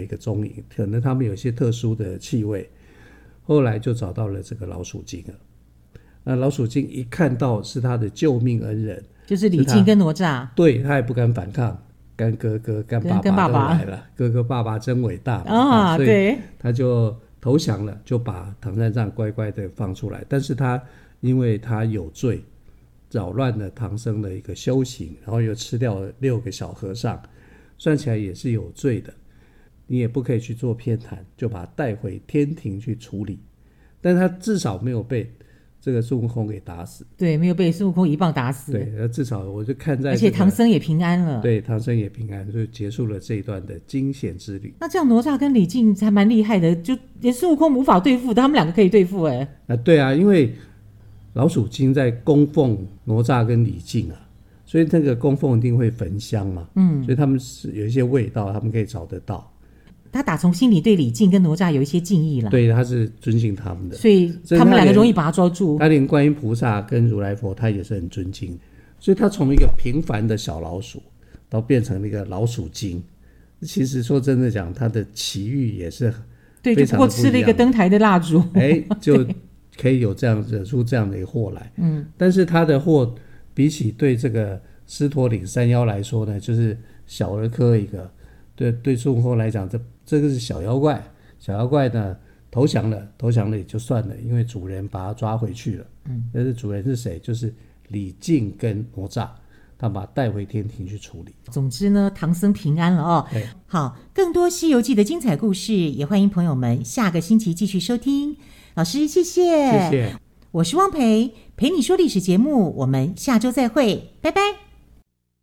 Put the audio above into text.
一个踪影，可能他们有一些特殊的气味，后来就找到了这个老鼠精了。那老鼠精一看到是他的救命恩人， 就是李靖跟哪吒， 对，他也不敢反抗，干哥哥干爸爸都来了，哥哥爸爸真伟大啊， 所以对， 他就投降了，就把唐三藏乖乖的放出来。但是他因为他有罪，扰乱了唐僧的一个修行，然后又吃掉了6个小和尚，算起来也是有罪的，你也不可以去做偏袒，就把他带回天庭去处理。但他至少没有被这个孙悟空给打死， 对，没有被孙悟空一棒打死， 对，至少我就看在、 而且唐僧也平安了， 对，唐僧也平安，就结束了这一段的惊险之旅。 那这样哪吒跟李靖还蛮厉害的，就连孙悟空无法对付，他们两个可以对付对啊，因为老鼠精在供奉哪吒跟李靖啊，所以那个供奉一定会焚香嘛，所以他们是有一些味道，他们可以找得到。 他打从心里对李靖跟哪吒有一些敬意了， 对，他是尊敬他们的， 所以他们两个容易把他抓住。 他连观音菩萨跟如来佛他也是很尊敬，所以他从一个平凡的小老鼠到变成了一个老鼠精，其实说真的讲，他的奇遇也是对，就不过吃了一个登台的蜡烛， 就可以有这样惹出这样的一个祸来。但是他的祸比起对这个狮驼岭山妖来说呢，就是小儿科一个。对孙悟空来讲，这个是小妖怪，小妖怪呢投降了也就算了，因为主人把他抓回去了。但是主人是谁？就是李靖跟哪吒，他把他带回天庭去处理。 总之呢，唐僧平安了哦。好，更多《西游记》的精彩故事，也欢迎朋友们下个星期继续收听。老师，谢谢。 谢谢。 我是汪培，陪你说历史节目，我们下周再会，拜拜。